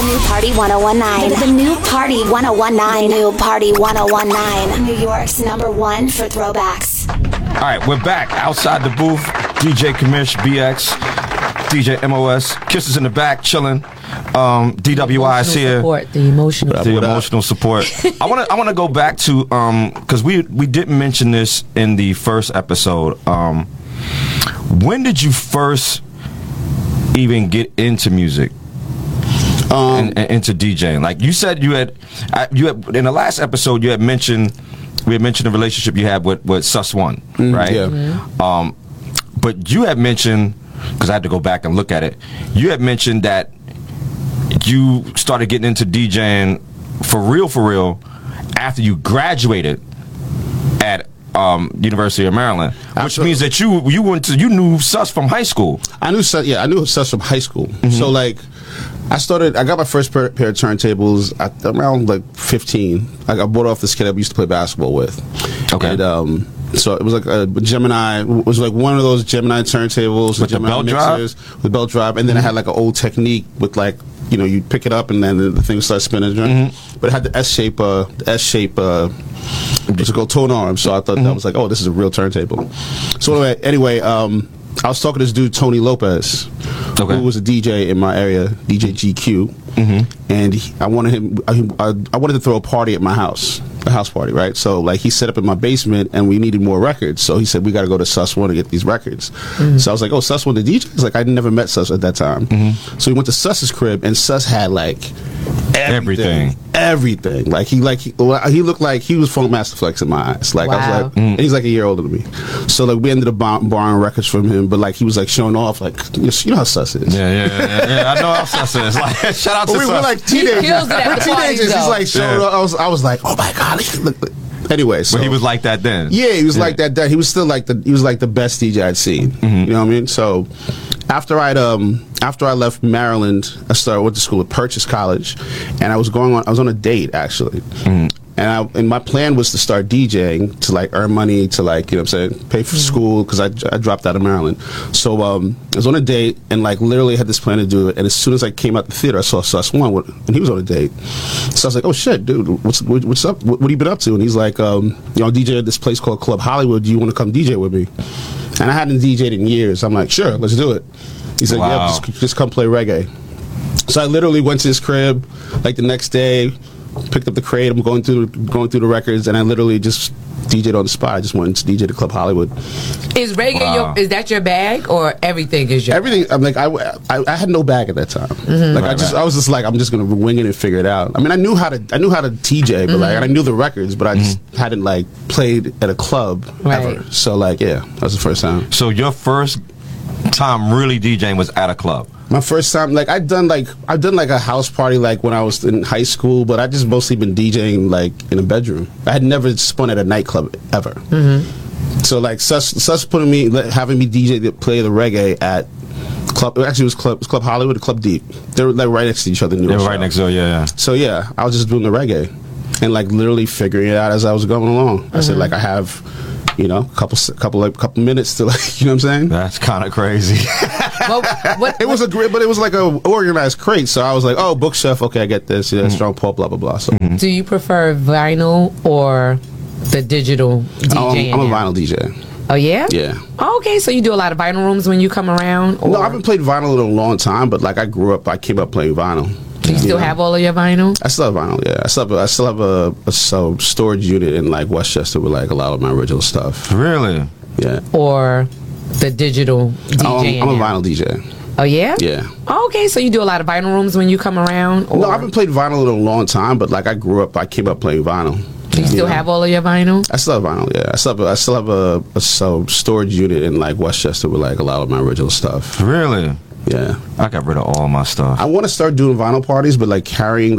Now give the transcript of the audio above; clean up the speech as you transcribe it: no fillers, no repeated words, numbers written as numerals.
new Party 1019. The new Party 1019. The new Party 1019. New York's #1 for throwbacks. All right, we're back outside the booth. DJ Kamish, BX, DJ MOS, Kisses in the back, chilling. DWI is here. The emotional support. I want to go back to because we didn't mention this in the first episode. When did you first even get into music? And into DJing? Like you said, you had in the last episode we had mentioned the relationship you had with Sus One, right? Yeah. Mm-hmm. But you had mentioned, because I had to go back and look at it, you had mentioned that you started getting into DJing for real after you graduated at University of Maryland, which means that you knew Sus from high school. I knew Sus from high school. Mm-hmm. So like, I got my first pair of turntables at around like 15. Like I bought off this kid I used to play basketball with. Okay. And so it was like a Gemini. It was like one of those Gemini turntables with Gemini the belt drive, with belt drive, and then I had like an old Technique with like, you know, you pick it up and then the thing starts spinning. Mm-hmm. But it had the S shape. What's it called? Tone arm. So I thought that was like, oh, this is a real turntable. So anyway, I was talking to this dude Tony Lopez, who was a DJ in my area, DJ GQ, and I wanted to throw a party at my house. A house party, right? So like he set up in my basement and we needed more records. So he said, we got to go to Sus One to get these records. So I was like, oh, Sus One, the DJ? He's like, I never met Sus at that time. So we went to Sus's crib and Sus had like everything. Like he looked like he was Funk Master Flex in my eyes. Like I was like, and he's like a year older than me. So like we ended up borrowing records from him, but like he was like showing off, like, you know how Sus is. Yeah. I know how Sus is. Like, shout out to Sus. We're like teenagers. We're teenagers. He's like showing off. I was like, oh my god. Anyway, so but he was like that then. Yeah, he was like that then. He was still like the best DJ I'd seen. You know what I mean? So after I left Maryland, I went to school at Purchase College, and I was on a date actually. And my plan was to start DJing to like earn money to like, you know what I'm saying, pay for school, because I dropped out of Maryland. So I was on a date and like literally had this plan to do it. And as soon as I came out the theater, I saw Sus One and he was on a date. So I was like, oh shit, dude, what's up? What have you been up to? And he's like, DJ at this place called Club Hollywood. Do you want to come DJ with me? And I hadn't DJed in years. I'm like, sure, let's do it. He said, yeah, just come play reggae. So I literally went to his crib like the next day, picked up the crate. I'm going through the records, and I literally just DJ'd on the spot. I just went to DJ to Club Hollywood. Is reggae is that your bag, or everything is your everything? I'm like, I had no bag at that time. Like I was just like, I'm just gonna wing it and figure it out. I mean, I knew how to TJ, but like I knew the records, but I just hadn't like played at a club ever. So like, yeah, that was the first time. So your first time really DJing was at a club? My first time, like I've done like a house party like when I was in high school, but I just mostly been DJing like in a bedroom. I had never spun at a nightclub ever. So like Sus putting me, having me DJ to play the reggae at club. Actually, it was Club Hollywood, Club Deep. They were like right next to each other. They were right next door. Yeah. So yeah, I was just doing the reggae and like literally figuring it out as I was going along. I said like I have, you know, a couple minutes to like, you know what I'm saying? That's kind of crazy. It was a great, but it was like a organized crate. So I was like, oh, bookshelf, okay, I get this. Yeah, strong pull, blah blah blah. So, do you prefer vinyl or the digital DJ? I'm a vinyl DJ. Oh yeah? Yeah. Oh, okay, so you do a lot of vinyl rooms when you come around? Or? No, I haven't played vinyl in a long time, but like I came up playing vinyl. Do you still have all of your vinyl? I still have vinyl, yeah. I still have a storage unit in like Westchester with like a lot of my original stuff. Really? Yeah. Or the digital DJ? I'm a vinyl DJ. Oh yeah? Yeah. Oh, okay, so you do a lot of vinyl rooms when you come around? Or? No, I haven't played vinyl in a long time, but like I came up playing vinyl. Do you still have all of your vinyl? I still have vinyl, yeah. I still have a storage unit in like Westchester with like a lot of my original stuff. Really? Yeah. I got rid of all my stuff. I want to start doing vinyl parties, but like carrying